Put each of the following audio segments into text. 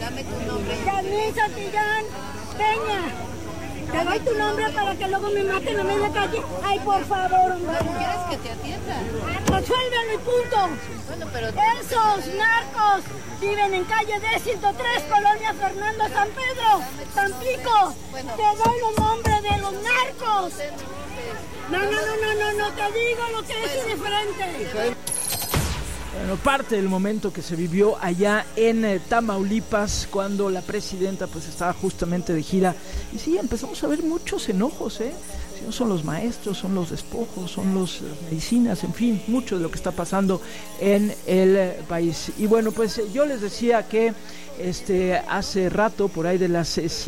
Dame tu nombre. Yasmín Santillán Peña. Te doy tu nombre para que luego me maten en media calle. Ay, por favor, hombre. ¿Cómo quieres que te atiendan? Resuélvelo y punto. Bueno, pero... Esos narcos viven en calle D103, Colonia Fernando San Pedro, Tampico. Bueno. Te doy los nombres de los narcos. No, te digo lo que es diferente. Bueno, parte del momento que se vivió allá en Tamaulipas cuando la presidenta pues estaba justamente de gira. Y sí, empezamos a ver muchos enojos, Si no son los maestros, son los despojos, son las medicinas, en fin, mucho de lo que está pasando en el país. Y bueno, pues yo les decía que hace rato, por ahí de las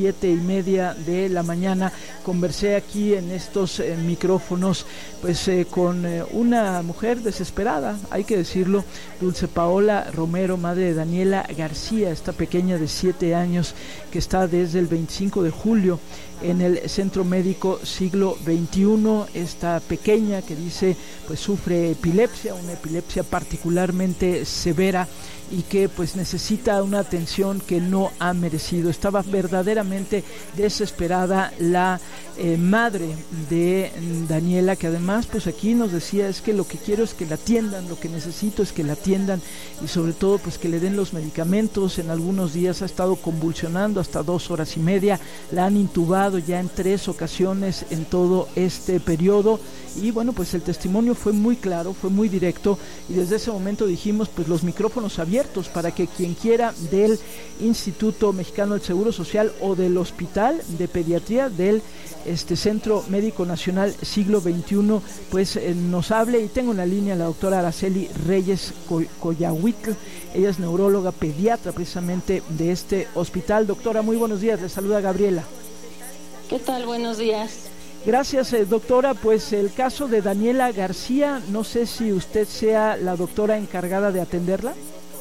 7:30 de la mañana, conversé aquí en estos micrófonos pues con una mujer desesperada, hay que decirlo, Dulce Paola Romero, madre de Daniela García, esta pequeña de 7 años que está desde el 25 de julio en el Centro Médico Siglo XXI, esta pequeña que dice pues sufre epilepsia, una epilepsia particularmente severa y que pues necesita una atención que no ha merecido. Estaba verdaderamente desesperada la madre de Daniela, que además pues aquí nos decía, es que lo que quiero es que la atiendan, lo que necesito es que la atiendan y sobre todo pues que le den los medicamentos. En algunos días ha estado convulsionando hasta 2 horas y media, la han intubado ya en 3 ocasiones en todo este periodo y bueno, pues el testimonio fue muy claro, fue muy directo y desde ese momento dijimos pues los micrófonos abiertos para que quien quiera del Instituto Mexicano del Seguro Social o del Hospital de Pediatría del Centro Médico Nacional Siglo XXI pues nos hable. Y tengo en la línea a la doctora Araceli Reyes Coyahuitl, ella es neuróloga pediatra precisamente de este hospital. Doctora, muy buenos días, le saluda Gabriela. ¿Qué tal? Buenos días. Gracias, doctora. Pues el caso de Daniela García, no sé si usted sea la doctora encargada de atenderla.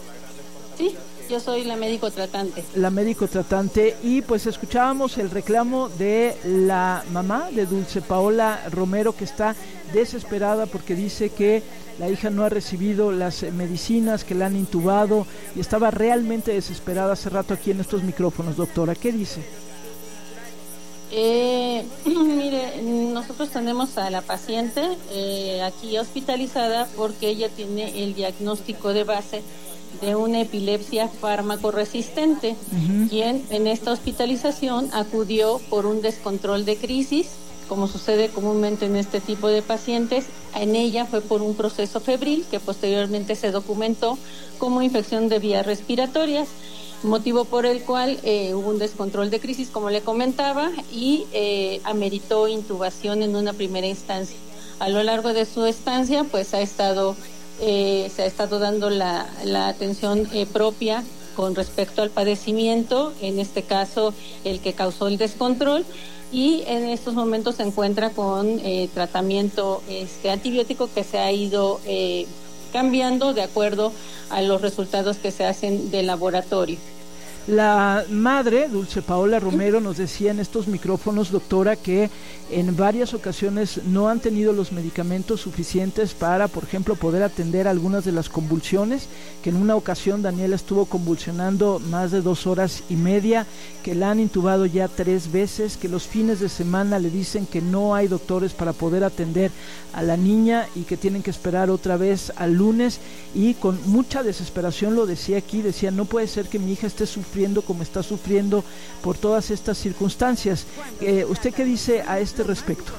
Sí, yo soy la médico tratante. La médico tratante, y pues escuchábamos el reclamo de la mamá de Dulce Paola Romero, que está desesperada porque dice que la hija no ha recibido las medicinas, que la han intubado, y estaba realmente desesperada hace rato aquí en estos micrófonos. Doctora, ¿qué dice? Mire, nosotros tenemos a la paciente aquí hospitalizada porque ella tiene el diagnóstico de base de una epilepsia fármaco-resistente, quien en esta hospitalización acudió por un descontrol de crisis, como sucede comúnmente en este tipo de pacientes. En ella fue por un proceso febril que posteriormente se documentó como infección de vías respiratorias, motivo por el cual hubo un descontrol de crisis, como le comentaba, y ameritó intubación en una primera instancia. A lo largo de su estancia, pues se ha estado dando la atención propia con respecto al padecimiento, en este caso el que causó el descontrol, y en estos momentos se encuentra con tratamiento antibiótico que se ha ido cambiando de acuerdo a los resultados que se hacen del laboratorio. La madre, Dulce Paola Romero, nos decía en estos micrófonos, doctora, que en varias ocasiones no han tenido los medicamentos suficientes para, por ejemplo, poder atender algunas de las convulsiones, que en una ocasión Daniela estuvo convulsionando más de 2 horas y media, que la han intubado ya 3 veces, que los fines de semana le dicen que no hay doctores para poder atender a la niña y que tienen que esperar otra vez al lunes, y con mucha desesperación lo decía aquí, decía, no puede ser que mi hija esté sufriendo como está sufriendo por todas estas circunstancias. ¿Usted qué dice a este respecto?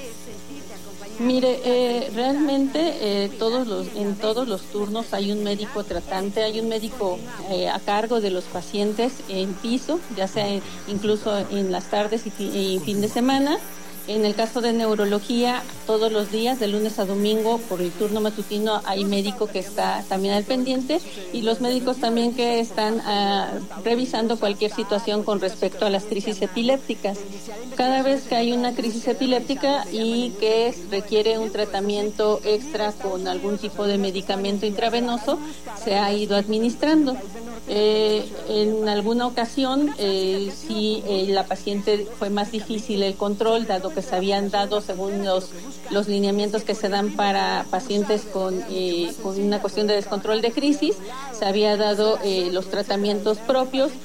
Mire, realmente en todos los turnos hay un médico tratante, hay un médico a cargo de los pacientes en piso, ya sea incluso en las tardes y fin de semana. En el caso de neurología, todos los días, de lunes a domingo, por el turno matutino, hay médico que está también al pendiente, y los médicos también que están revisando cualquier situación con respecto a las crisis epilépticas. Cada vez que hay una crisis epiléptica y que requiere un tratamiento extra con algún tipo de medicamento intravenoso, se ha ido administrando. En alguna ocasión, sí, la paciente fue más difícil el control, dado que se habían dado, según los lineamientos que se dan para pacientes con una cuestión de descontrol de crisis, se había dado los tratamientos propios,